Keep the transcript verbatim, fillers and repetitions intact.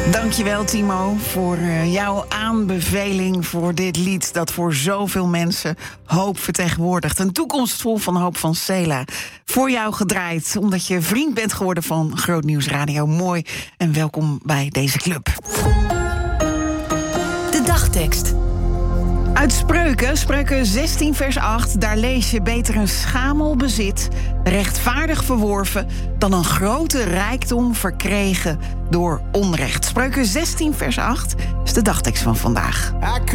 Dankjewel, Timo, voor uh, jouw aanbeveling voor dit lied dat voor zoveel mensen hoop vertegenwoordigt. Een toekomst vol van hoop van Cela. Voor jou gedraaid, omdat je vriend bent geworden van Groot Nieuws Radio. Mooi en welkom bij deze club. De dagtekst. Uit Spreuken, Spreuken zestien vers acht, daar lees je: beter een schamel bezit, rechtvaardig verworven, dan een grote rijkdom verkregen door onrecht. Spreuken zestien vers acht is de dagtekst van vandaag.